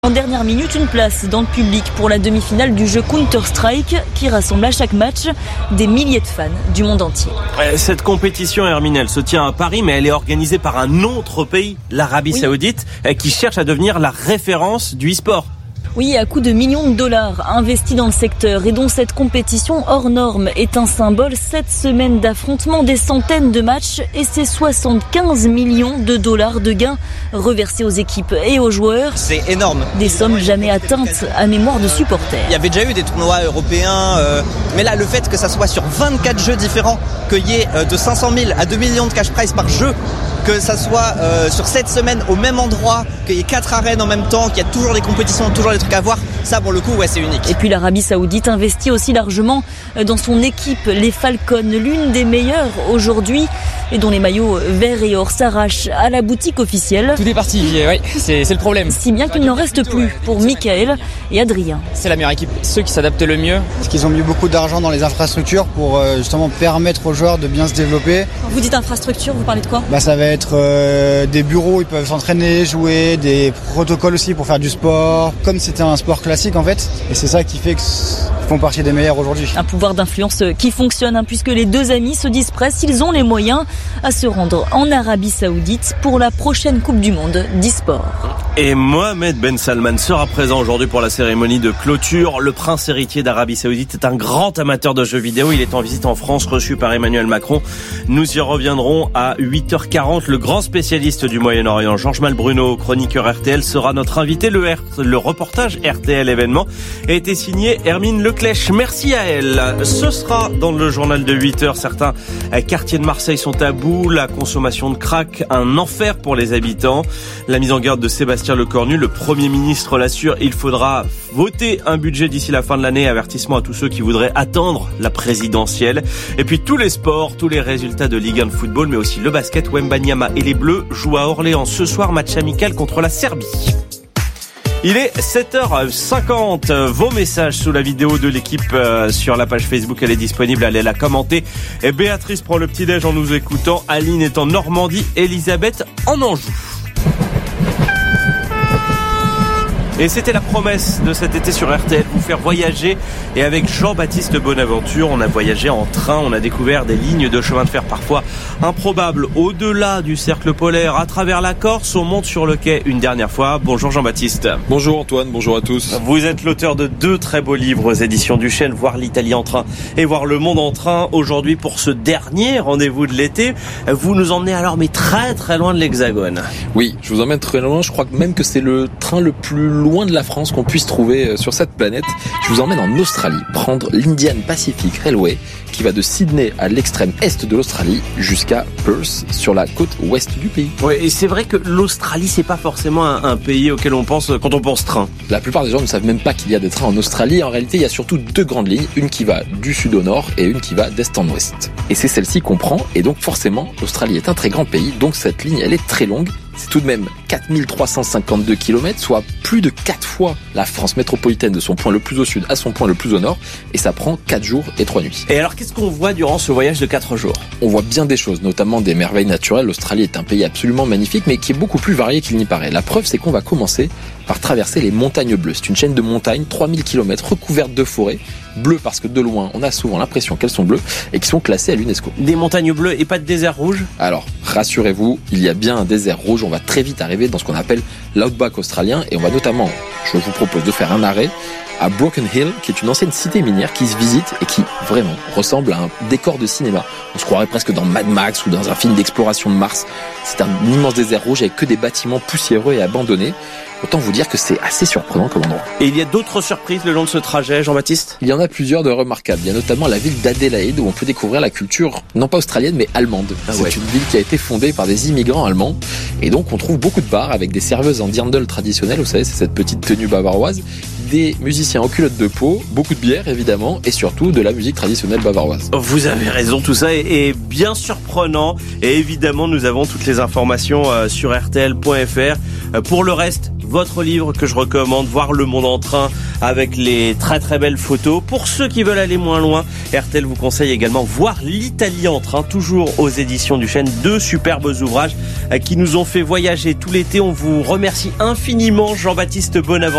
En dernière minute, une place dans le public pour la demi-finale du jeu Counter-Strike qui rassemble à chaque match des milliers de fans du monde entier. Cette compétition, Hermine, elle se tient à Paris, mais elle est organisée par un autre pays, l'Arabie Saoudite, qui cherche à devenir la référence du e-sport. Oui, à coût de millions de dollars investis dans le secteur et dont cette compétition hors norme est un symbole. 7 semaines d'affrontements, des centaines de matchs et ces 75 millions de dollars de gains reversés aux équipes et aux joueurs. C'est énorme. Des sommes jamais atteintes à mémoire de supporters. Il y avait déjà eu des tournois européens, mais là, le fait que ça soit sur 24 jeux différents, qu'il y ait de 500 000 à 2 millions de cash prize par jeu, que ça soit sur 7 semaines au même endroit, qu'il y ait 4 arènes en même temps, qu'il y a toujours des compétitions, toujours des trucs à voir, ça pour le coup, ouais, c'est unique. Et puis l'Arabie Saoudite investit aussi largement dans son équipe, les Falcons, l'une des meilleures aujourd'hui, et dont les maillots verts et or s'arrachent à la boutique officielle. Tout est parti, oui, c'est le problème. Si bien qu'il n'en reste plus pour Michael et Adrien. C'est la meilleure équipe, ceux qui s'adaptent le mieux. Parce qu'ils ont mis beaucoup d'argent dans les infrastructures pour justement permettre aux joueurs de bien se développer. Vous dites infrastructure, vous parlez de quoi ? Ça va être des bureaux où ils peuvent s'entraîner, jouer, des protocoles aussi pour faire du sport, comme c'était un sport classique en fait. Et c'est ça qui fait qu'ils font partie des meilleurs aujourd'hui. Un pouvoir d'influence qui fonctionne, puisque les deux amis se disent prêts, s'ils ont les moyens, à se rendre en Arabie Saoudite pour la prochaine Coupe du Monde d'e-sport. Et Mohamed Ben Salman sera présent aujourd'hui pour la cérémonie de clôture. Le prince héritier d'Arabie Saoudite est un grand amateur de jeux vidéo. Il est en visite en France, reçu par Emmanuel Macron. Nous y reviendrons à 8h40. Le grand spécialiste du Moyen-Orient, Georges Malbruno, chroniqueur RTL, sera notre invité. Le reportage RTL événement a été signé Hermine Leclèche. Merci à elle. Ce sera dans le journal de 8h. Certains quartiers de Marseille sont à bout. La consommation de crack, un enfer pour les habitants. La mise en garde de Sébastien Lecornu, le Premier ministre l'assure, il faudra voter un budget d'ici la fin de l'année. Avertissement à tous ceux qui voudraient attendre la présidentielle. Et puis tous les sports, tous les résultats de Ligue 1 de football, mais aussi le basket. Wembanyama et les Bleus jouent à Orléans ce soir, match amical contre la Serbie. Il est 7h50. Vos messages sous la vidéo de l'équipe sur la page Facebook, elle est disponible, allez la commenter. Et Béatrice prend le petit-déj en nous écoutant. Aline est en Normandie, Elisabeth en Anjou. Et c'était la promesse de cet été sur RTL, vous faire voyager. Et avec Jean-Baptiste Bonaventure, on a voyagé en train, on a découvert des lignes de chemin de fer parfois improbables. Au-delà du cercle polaire, à travers la Corse, on monte sur le quai une dernière fois. Bonjour Jean-Baptiste. Bonjour Antoine, bonjour à tous. Vous êtes l'auteur de 2 très beaux livres aux éditions du Chêne, Voir l'Italie en train et Voir le monde en train. Aujourd'hui, pour ce dernier rendez-vous de l'été, vous nous emmenez alors mais très très loin de l'Hexagone. Oui, je vous emmène très loin, je crois même que c'est le train le plus loin de la France qu'on puisse trouver sur cette planète. Je vous emmène en Australie, prendre l'Indian Pacific Railway qui va de Sydney à l'extrême est de l'Australie jusqu'à Perth sur la côte ouest du pays. Oui, et c'est vrai que l'Australie, c'est pas forcément un pays auquel on pense quand on pense train. La plupart des gens ne savent même pas qu'il y a des trains en Australie. En réalité, il y a surtout 2 grandes lignes, une qui va du sud au nord et une qui va d'est en ouest. Et c'est celle-ci qu'on prend, et donc forcément, l'Australie est un très grand pays, donc cette ligne, elle est très longue. C'est tout de même 4352 km, soit plus de 4 fois la France métropolitaine de son point le plus au sud à son point le plus au nord, et ça prend 4 jours et 3 nuits. Et alors, qu'est-ce qu'on voit durant ce voyage de 4 jours ? On voit bien des choses, notamment des merveilles naturelles. L'Australie est un pays absolument magnifique, mais qui est beaucoup plus varié qu'il n'y paraît. La preuve, c'est qu'on va commencer par traverser les montagnes bleues. C'est une chaîne de montagnes, 3000 km, recouvertes de forêts. Bleues parce que de loin, on a souvent l'impression qu'elles sont bleues et qui sont classées à l'UNESCO. Des montagnes bleues et pas de désert rouge ? Alors, rassurez-vous, il y a bien un désert rouge. On va très vite arriver dans ce qu'on appelle l'outback australien et on va notamment, je vous propose de faire un arrêt à Broken Hill, qui est une ancienne cité minière qui se visite et qui vraiment ressemble à un décor de cinéma. On se croirait presque dans Mad Max ou dans un film d'exploration de Mars. C'est un immense désert rouge avec que des bâtiments poussiéreux et abandonnés. Autant vous dire que c'est assez surprenant comme endroit. Et il y a d'autres surprises le long de ce trajet, Jean-Baptiste ? Il y en a plusieurs de remarquables. Il y a notamment la ville d'Adélaïde où on peut découvrir la culture, non pas australienne, mais allemande. C'est une ville qui a été fondée par des immigrants allemands. Et donc on trouve beaucoup de bars avec des serveuses en dirndl traditionnelles, vous savez, c'est cette petite tenue bavaroise, des musiciens en culotte de peau, beaucoup de bière évidemment, et surtout de la musique traditionnelle bavaroise. Vous avez raison, tout ça est bien surprenant. Et évidemment, nous avons toutes les informations sur rtl.fr. Pour le reste, votre livre que je recommande, Voir le monde en train, avec les très très belles photos. Pour ceux qui veulent aller moins loin, RTL vous conseille également Voir l'Italie en train, toujours aux éditions du Chêne. 2 superbes ouvrages qui nous ont fait voyager tout l'été. On vous remercie infiniment, Jean-Baptiste Bonaventure.